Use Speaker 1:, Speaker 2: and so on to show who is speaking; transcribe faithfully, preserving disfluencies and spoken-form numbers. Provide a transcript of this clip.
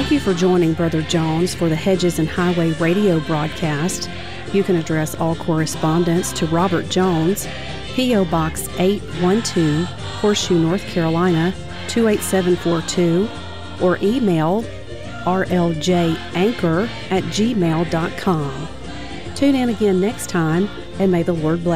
Speaker 1: Thank you for joining Brother Jones for the Hedges and Highway radio broadcast. You can address all correspondence to Robert Jones, P O. Box eight one two, Horseshoe, North Carolina, two eight seven four two, or email r l j anchor at gmail dot com. Tune in again next time, and may the Lord bless.